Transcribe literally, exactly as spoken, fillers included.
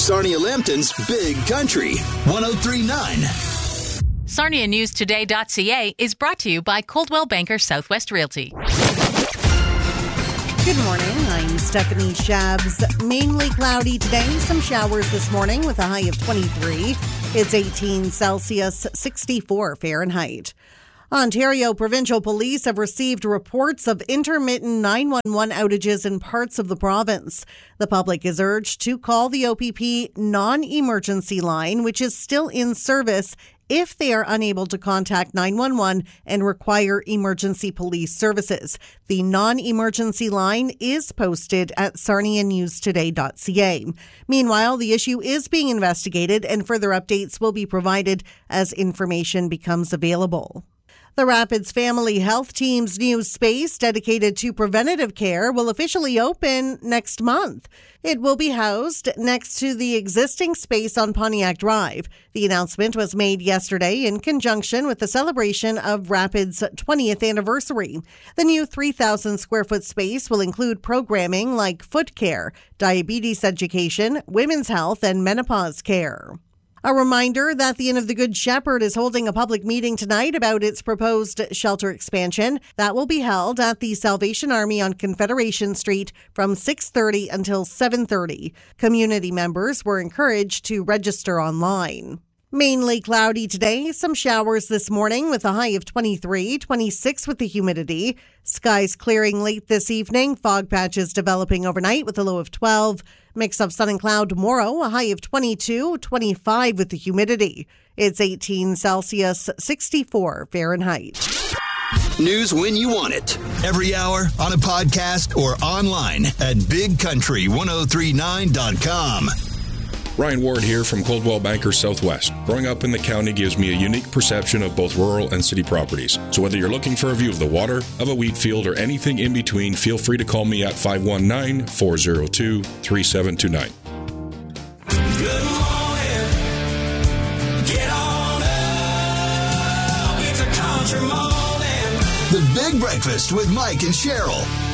Sarnia Lambton's Big Country, one oh three point nine. Sarnia News Today dot C A is brought to you by Coldwell Banker Southwest Realty. Good morning. I'm Stephanie Shabs. Mainly cloudy today. Some showers this morning with a high of twenty-three. It's eighteen Celsius, sixty-four Fahrenheit. Ontario Provincial Police have received reports of intermittent nine one one outages in parts of the province. The public is urged to call the O P P non-emergency line, which is still in service, if they are unable to contact nine one one and require emergency police services. The non-emergency line is posted at Sarnia News Today dot C A. Meanwhile, the issue is being investigated and further updates will be provided as information becomes available. The Rapids Family Health Team's new space dedicated to preventative care will officially open next month. It will be housed next to the existing space on Pontiac Drive. The announcement was made yesterday in conjunction with the celebration of Rapids' twentieth anniversary. The new three thousand square foot space will include programming like foot care, diabetes education, women's health, and menopause care. A reminder that the Inn of the Good Shepherd is holding a public meeting tonight about its proposed shelter expansion. That will be held at the Salvation Army on Confederation Street from six thirty until seven thirty. Community members were encouraged to register online. Mainly cloudy today, some showers this morning with a high of twenty-three, twenty-six with the humidity. Skies clearing late this evening, fog patches developing overnight with a low of twelve. Mix of sun and cloud tomorrow, a high of twenty-two, twenty-five with the humidity. It's eighteen Celsius, sixty-four Fahrenheit. News when you want it. Every hour on a podcast or online at big country ten thirty-nine dot com. Ryan Ward here from Coldwell Banker Southwest. Growing up in the county gives me a unique perception of both rural and city properties. So whether you're looking for a view of the water, of a wheat field, or anything in between, feel free to call me at five one nine, four oh two, three seven two nine. Good morning. Get on up. It's a country morning. The Big Breakfast with Mike and Cheryl